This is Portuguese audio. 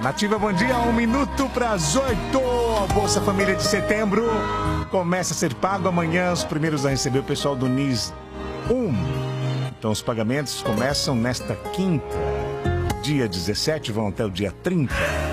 Nativa, bom dia, 1 minuto para as 8. A Bolsa Família de setembro começa a ser pago amanhã. Os primeiros a receber o pessoal do NIS 1. Então os pagamentos começam nesta quinta, dia 17, vão até o dia 30.